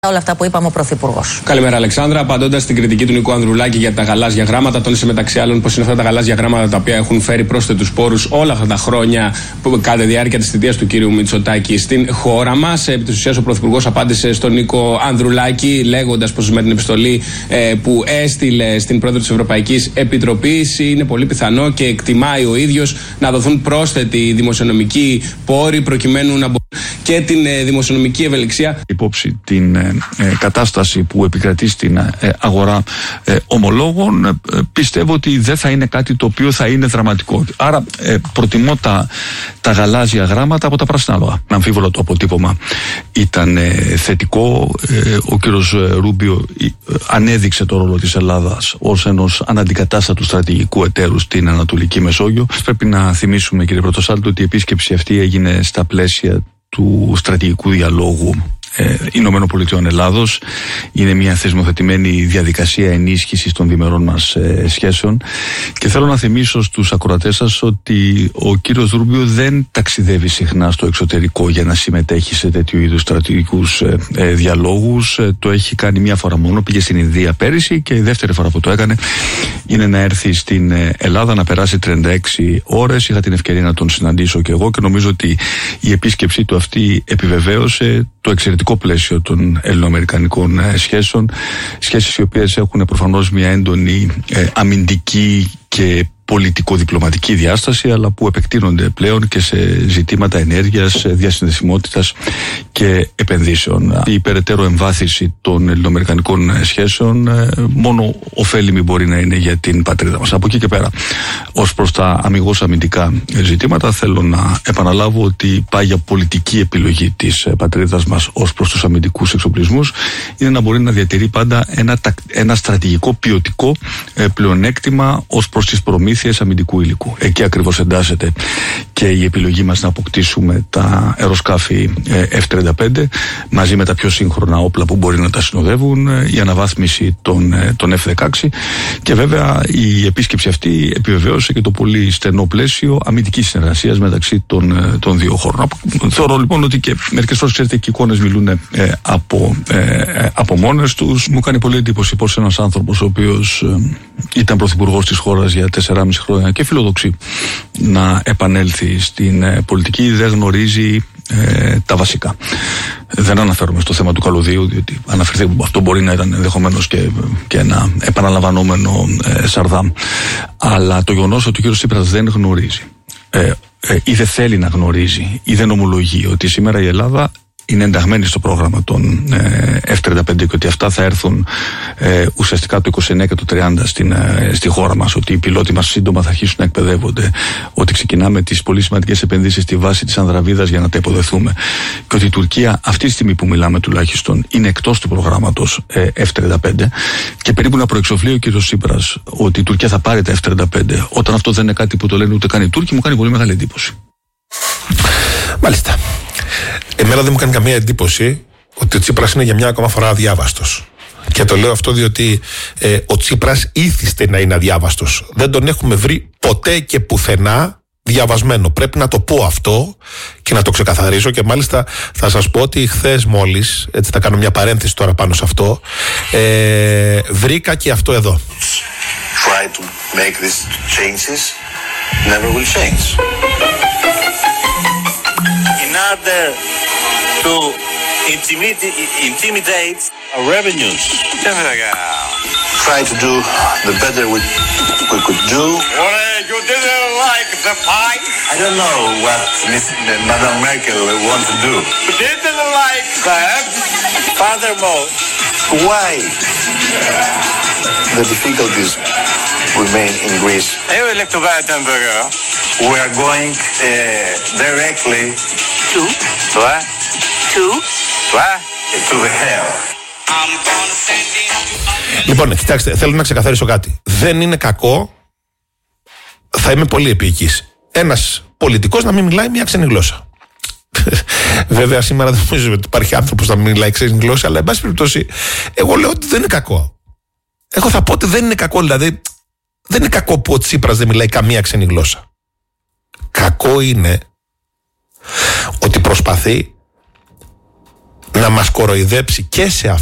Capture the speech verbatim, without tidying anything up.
Όλα αυτά που είπαμε ο Πρωθυπουργός. Καλημέρα, Αλεξάνδρα. Απαντώντας στην κριτική του Νίκου Ανδρουλάκη για τα γαλάζια γράμματα, τόνισε μεταξύ άλλων πως είναι αυτά τα γαλάζια γράμματα τα οποία έχουν φέρει πρόσθετους πόρους όλα αυτά τα χρόνια κατά τη διάρκεια της θητείας του κύριου Μητσοτάκη στην χώρα μας. Επί της ουσίας, ο Πρωθυπουργός απάντησε στον Νίκο Ανδρουλάκη, λέγοντας πως με την επιστολή ε, που έστειλε στην πρόεδρο της Ευρωπαϊκής Επιτροπής είναι πολύ πιθανό και εκτιμάει ο ίδιος να δοθούν πρόσθετοι δημοσιονομικοί πόροι προκειμένου να μπορούν και την ε, δημοσιονομική ευελιξία. Υπόψη την ε, ε, κατάσταση που επικρατεί στην ε, αγορά ε, ομολόγων, ε, πιστεύω ότι δεν θα είναι κάτι το οποίο θα είναι δραματικό. Άρα ε, προτιμώ τα, τα γαλάζια γράμματα από τα πράσινα άλογα. Αμφίβολο το αποτύπωμα ήταν ε, θετικό. Ε, ο κύριος Ρούμπιο ε, ανέδειξε το ρόλο της Ελλάδας ως ενός αναντικατάστατου στρατηγικού εταίρου στην Ανατολική Μεσόγειο. Πρέπει να θυμίσουμε, κύριε Πρωτοσάλτο, ότι η επίσκεψη αυτή έγινε στα πλαίσια του στρατηγικού διαλόγου ε, Ηνωμένων Πολιτειών Ελλάδος. Είναι μια θεσμοθετημένη διαδικασία ενίσχυσης των διμερών μας ε, σχέσεων, και θέλω να θυμίσω στους ακροατές σας ότι ο κύριος Ρούμπιο δεν ταξιδεύει συχνά στο εξωτερικό για να συμμετέχει σε τέτοιου είδους στρατηγικούς ε, ε, διαλόγους. Ε, το έχει κάνει μια φορά μόνο, πήγε στην Ινδία πέρυσι, και η δεύτερη φορά που το έκανε είναι να έρθει στην Ελλάδα, να περάσει τριάντα έξι ώρες. Είχα την ευκαιρία να τον συναντήσω και εγώ, και νομίζω ότι η επίσκεψή του αυτή επιβεβαίωσε το εξαιρετικό πλαίσιο των ελληνοαμερικανικών σχέσεων, σχέσεις οι οποίες έχουν προφανώς μια έντονη ε, αμυντική και πολιτικο-διπλωματική διάσταση, αλλά που επεκτείνονται πλέον και σε ζητήματα ενέργειας, διασυνδεσιμότητας και επενδύσεων. Η περαιτέρω εμβάθυνση των ελληνοαμερικανικών σχέσεων μόνο ωφέλιμη μπορεί να είναι για την πατρίδα μας. Από εκεί και πέρα, ως προς τα αμιγώς αμυντικά ζητήματα, θέλω να επαναλάβω ότι πάγια πολιτική επιλογή της πατρίδας μας ως προς τους αμυντικούς εξοπλισμούς είναι να μπορεί να διατηρεί πάντα ένα, ένα στρατηγικό ποιοτικό πλεονέκτημα ως προς τις προμήθειες αμυντικού υλικού. Εκεί ακριβώς εντάσσεται και η επιλογή μας να αποκτήσουμε τα αεροσκάφη εφ τριάντα πέντε μαζί με τα πιο σύγχρονα όπλα που μπορεί να τα συνοδεύουν, η αναβάθμιση των, των εφ δεκαέξι, και βέβαια η επίσκεψη αυτή επιβεβαίωσε και το πολύ στενό πλαίσιο αμυντικής συνεργασίας μεταξύ των, των δύο χώρων. Θεωρώ λοιπόν ότι και μερικές φορές, ξέρετε, και οι εικόνες μιλούν ε, από, ε, από μόνες τους. Μου κάνει πολύ εντύπωση πως ένας άνθρωπος ο οποίος ε, ήταν πρωθυπουργός της χώρας για τεσσεράμισι χρόνια και φιλοδοξεί να επανέλθει στην ε, πολιτική, δεν γνωρίζει ε, τα βασικά. Δεν αναφέρομαι στο θέμα του καλωδίου, διότι αναφερθεί, αυτό μπορεί να ήταν ενδεχομένως και, και ένα επαναλαμβανόμενο ε, σαρδάμ. Αλλά το γεγονός ότι ο κ. Τσίπρας δεν γνωρίζει ε, ε, ή δεν θέλει να γνωρίζει ή δεν ομολογεί ότι σήμερα η Ελλάδα είναι ενταγμένη στο πρόγραμμα των ε, εφ τριάντα πέντε και ότι αυτά θα έρθουν ε, ουσιαστικά το είκοσι εννέα και το τριάντα στην, ε, στη χώρα μας, ότι οι πιλότοι μας σύντομα θα αρχίσουν να εκπαιδεύονται, ότι ξεκινάμε τις πολύ σημαντικές επενδύσεις στη βάση της Ανδραβίδας για να τα υποδεθούμε, και ότι η Τουρκία αυτή τη στιγμή που μιλάμε τουλάχιστον είναι εκτός του προγράμματος ε, εφ τριάντα πέντε, και περίπου να προεξοφλεί ο κ. Τσίπρας ότι η Τουρκία θα πάρει τα εφ τριάντα πέντε, όταν αυτό δεν είναι κάτι που το λένε ούτε καν οι Τούρκοι, μου κάνει πολύ μεγάλη εντύπωση. Μάλιστα. Εμένα δεν μου κάνει καμία εντύπωση ότι ο Τσίπρας είναι για μια ακόμα φορά αδιάβαστος. Και το λέω αυτό διότι ε, ο Τσίπρας ήθιστε να είναι αδιάβαστος. Δεν τον έχουμε βρει ποτέ και πουθενά διαβασμένο. Πρέπει να το πω αυτό και να το ξεκαθαρίσω, και μάλιστα θα σας πω ότι χθες μόλις, έτσι θα κάνω μια παρένθεση τώρα πάνω σε αυτό, ε, βρήκα και αυτό εδώ. Try to make these changes, never will change. In order to intimidate, intimidate our revenues, try to do the better we, we could do. Well, you didn't like the pie? I don't know what Miss Madame Merkel wants to do. You didn't like that? Furthermore, why the difficulties remain in Greece? I would like to buy a hamburger. We are going uh, directly To? what? To? What? To the hell. I'm gonna send it. Λοιπόν, κοιτάξτε, θέλω να ξεκαθαρίσω κάτι. Δεν είναι κακό, θα είμαι πολύ επίοικης, ένας πολιτικός να μην μιλάει μια ξένη γλώσσα. Βέβαια, σήμερα δεν νομίζω ότι υπάρχει άνθρωπος να μην μιλάει ξένη γλώσσα, αλλά εν πάση περιπτώσει, εγώ λέω ότι δεν είναι κακό. Εγώ θα πω ότι δεν είναι κακό, δηλαδή, δεν είναι κακό που ο Τσίπρας δεν μιλάει καμία ξένη γλώσσα. Κακό είναι ότι προσπαθεί να μας κοροϊδέψει και σε